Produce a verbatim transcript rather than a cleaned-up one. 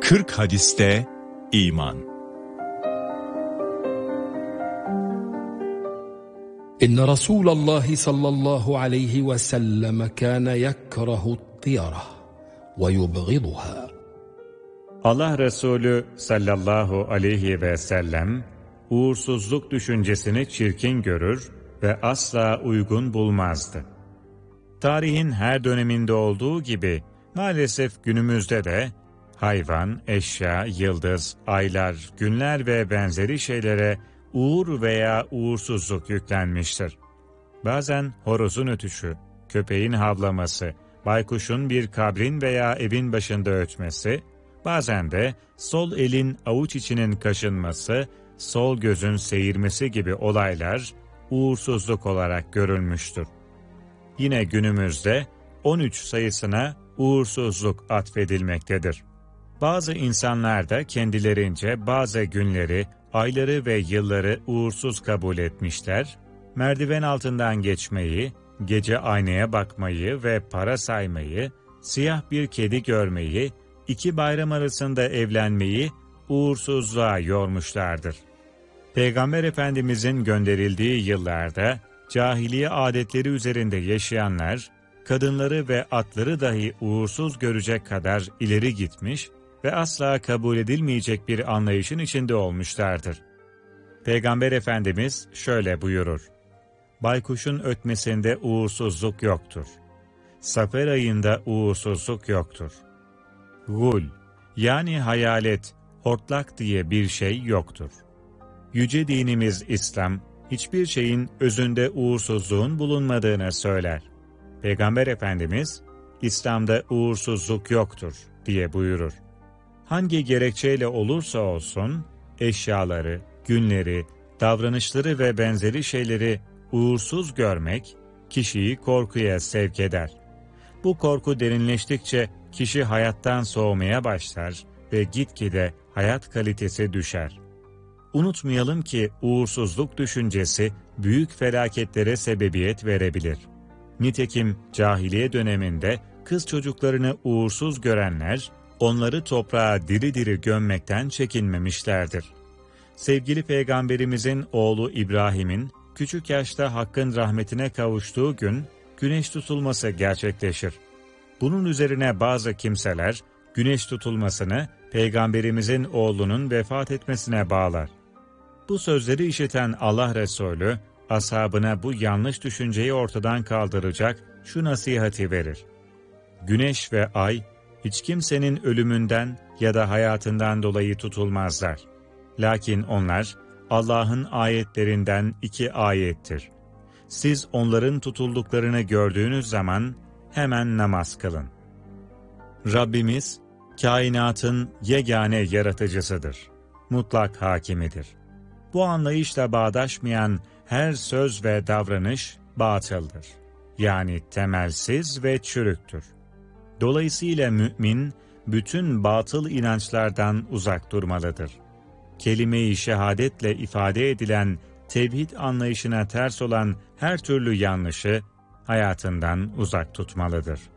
kırk hadiste iman. İnne Resulallah sallallahu aleyhi ve sellem kâne yekrahu't-tiyara ve yubghiduha. Allah Resulü sallallahu aleyhi ve sellem uğursuzluk düşüncesini çirkin görür ve asla uygun bulmazdı. Tarihin her döneminde olduğu gibi maalesef günümüzde de hayvan, eşya, yıldız, aylar, günler ve benzeri şeylere uğur veya uğursuzluk yüklenmiştir. Bazen horozun ötüşü, köpeğin havlaması, baykuşun bir kabrin veya evin başında ötmesi, bazen de sol elin avuç içinin kaşınması, sol gözün seyirmesi gibi olaylar uğursuzluk olarak görülmüştür. Yine günümüzde on üç sayısına uğursuzluk atfedilmektedir. Bazı insanlar da kendilerince bazı günleri, ayları ve yılları uğursuz kabul etmişler, merdiven altından geçmeyi, gece aynaya bakmayı ve para saymayı, siyah bir kedi görmeyi, iki bayram arasında evlenmeyi uğursuzluğa yormuşlardır. Peygamber Efendimizin gönderildiği yıllarda cahiliye adetleri üzerinde yaşayanlar, kadınları ve atları dahi uğursuz görecek kadar ileri gitmiş ve asla kabul edilmeyecek bir anlayışın içinde olmuşlardır. Peygamber Efendimiz şöyle buyurur: baykuşun ötmesinde uğursuzluk yoktur. Safer ayında uğursuzluk yoktur. Gul, yani hayalet, hortlak diye bir şey yoktur. Yüce dinimiz İslam, hiçbir şeyin özünde uğursuzluğun bulunmadığını söyler. Peygamber Efendimiz, İslam'da uğursuzluk yoktur diye buyurur. Hangi gerekçeyle olursa olsun, eşyaları, günleri, davranışları ve benzeri şeyleri uğursuz görmek, kişiyi korkuya sevk eder. Bu korku derinleştikçe kişi hayattan soğumaya başlar ve gitgide hayat kalitesi düşer. Unutmayalım ki uğursuzluk düşüncesi büyük felaketlere sebebiyet verebilir. Nitekim cahiliye döneminde kız çocuklarını uğursuz görenler, onları toprağa diri diri gömmekten çekinmemişlerdir. Sevgili Peygamberimizin oğlu İbrahim'in küçük yaşta Hakk'ın rahmetine kavuştuğu gün güneş tutulması gerçekleşir. Bunun üzerine bazı kimseler güneş tutulmasını Peygamberimizin oğlunun vefat etmesine bağlar. Bu sözleri işiten Allah Resulü, ashabına bu yanlış düşünceyi ortadan kaldıracak şu nasihati verir: güneş ve ay, hiç kimsenin ölümünden ya da hayatından dolayı tutulmazlar. Lakin onlar, Allah'ın ayetlerinden iki ayettir. Siz onların tutulduklarını gördüğünüz zaman hemen namaz kılın. Rabbimiz, kainatın yegane yaratıcısıdır. Mutlak hakimidir. Bu anlayışla bağdaşmayan her söz ve davranış batıldır. Yani temelsiz ve çürüktür. Dolayısıyla mümin, bütün batıl inançlardan uzak durmalıdır. Kelime-i şehadetle ifade edilen tevhid anlayışına ters olan her türlü yanlışı hayatından uzak tutmalıdır.